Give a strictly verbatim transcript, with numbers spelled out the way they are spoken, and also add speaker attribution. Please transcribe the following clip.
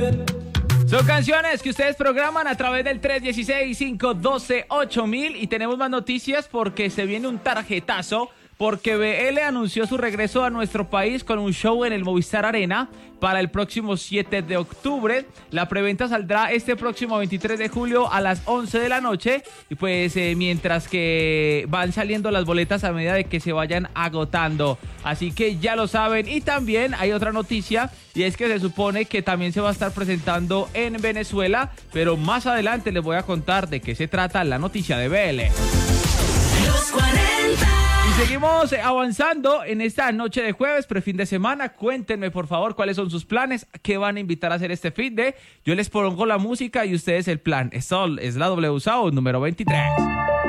Speaker 1: Son canciones que ustedes programan a través del tres uno seis, cinco uno dos, ocho mil y tenemos más noticias porque se viene un tarjetazo porque B L anunció su regreso a nuestro país con un show en el Movistar Arena para el próximo siete de octubre. La preventa saldrá este próximo veintitrés de julio a las once de la noche y pues eh, mientras que van saliendo las boletas a medida de que se vayan agotando. Así que ya lo saben. Y también hay otra noticia y es que se supone que también se va a estar presentando en Venezuela, pero más adelante les voy a contar de qué se trata la noticia de B L.
Speaker 2: Los cuarenta.
Speaker 1: Y seguimos avanzando en esta noche de jueves, pre-fin de semana. Cuéntenme, por favor, cuáles son sus planes, qué van a invitar a hacer este fin de. Yo les pongo la música y ustedes el plan. Esto es la W Sound número veintitrés.